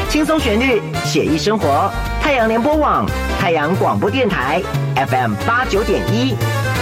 轻松旋律，写意生活。太阳联播网，太阳广播电台 FM 89.1。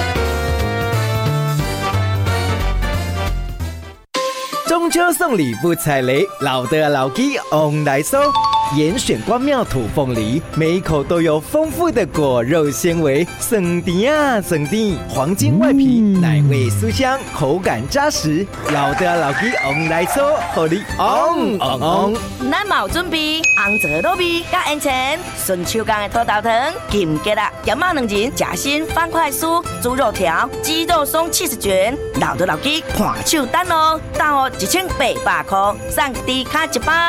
中秋送礼不踩雷，老的老鸡 on 来收。严选关庙土凤梨，每一口都有丰富的果肉纤维，省甜啊省甜，黄金外皮，奶味酥香，口感扎实。老的老鸡 on 来收，互你 on。 咱嘛有准备红枣卤味、甲烟前顺手工的土豆汤、金桔啊、咸肉两仁、夹心方块酥、猪肉条、鸡肉松起司卷，老的老鸡看手单哦，单哦1800块，送低卡一包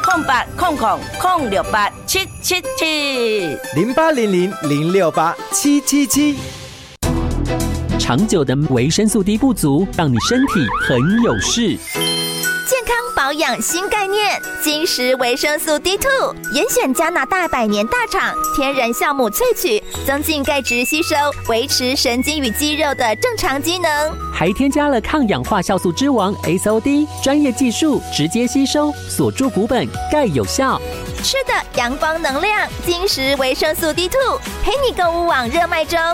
0800-068-777。 长久的维生素 D 不足，让你身体很有事。 健康保养新概念，金石维生素 D2， 严选加拿大百年大厂天然酵母萃取，增进钙质吸收，维持神经与肌肉的正常机能， 还添加了抗氧化酵素之王 SOD， 专业技术直接吸收，锁住骨本，钙有效。 吃的阳光能量，金石维生素 D2， 陪你购物网热卖中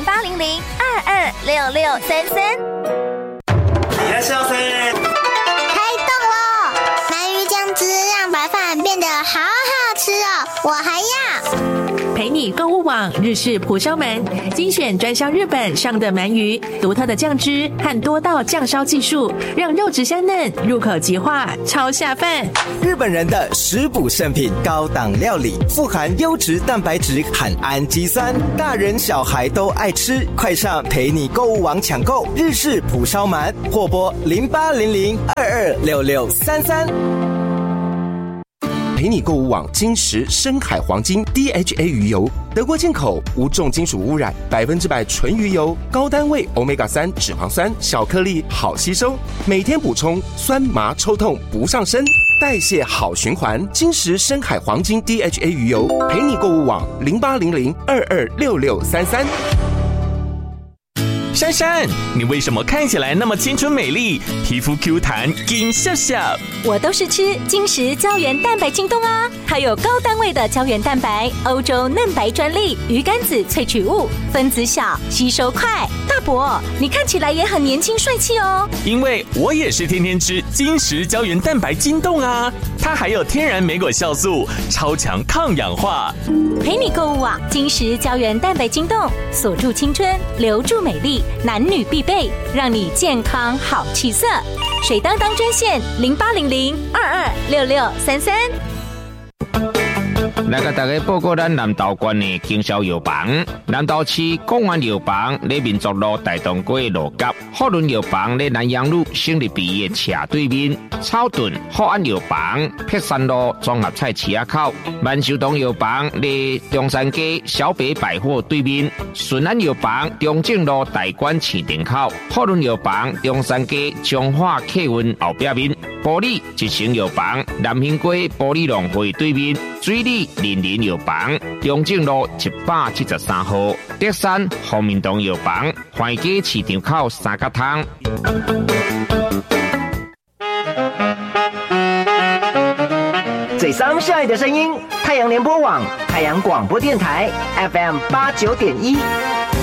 ，0800-226633。 いらっしゃいませ。 让白饭变得好好吃哦，我还要。 陪你购物网日式蒲烧鳗，精选专销日本上的鳗鱼，独特的酱汁和多道酱烧技术，让肉质香嫩，入口即化，超下饭。 日本人的食补圣品，高档料理，富含优质蛋白质和氨基酸，大人小孩都爱吃。快上陪你购物网抢购日式蒲烧鳗，或拨0800-226633。 陪你购物网金石深海黄金 DHA 鱼油，德国进口，无重金属污染，100%纯鱼油，高单位 Omega-3 脂肪酸，小颗粒好吸收，每天补充，酸麻抽痛不上身，代谢好循环。金石深海黄金 DHA 鱼油，陪你购物网0800-226633。 珊珊，你为什么看起来那么青春美丽，皮肤 Q 弹金笑笑？ 我都是吃金石胶原蛋白晶冻啊，它有高单位的胶原蛋白，欧洲嫩白专利，鱼肝子萃取物，分子小，吸收快。大伯，你看起来也很年轻帅气哦。 因为我也是天天吃金石胶原蛋白晶冻啊，它还有天然莓果酵素，超强抗氧化。 陪你购物网金石胶原蛋白晶冻，锁住青春，留住美丽。男女必备，让你健康好气色。水当当专线0800-226633。 来给大家报告咱南投县的经销药房。南投市公园药房在民族路大东街路角，福伦药房在南阳路省立毕业斜对面，草屯福安药房碧山路综合菜市口，万寿堂药房在中山街小北百货对面，顺安药房中正路大馆市场口，福伦药房中山街中华客运后壁面，玻璃一成药房南兴街玻璃农会对面，水里林林药房中正路173号，德山福民堂药房环街市场口三角汤。 最伤晒的声音，太阳联播网，太阳广播电台 FM 89.1。